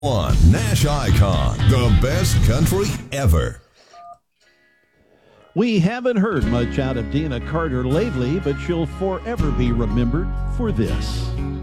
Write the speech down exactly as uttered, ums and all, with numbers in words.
One Nash Icon, the best country ever. We haven't heard much out of Deana Carter lately, but she'll forever be remembered for this.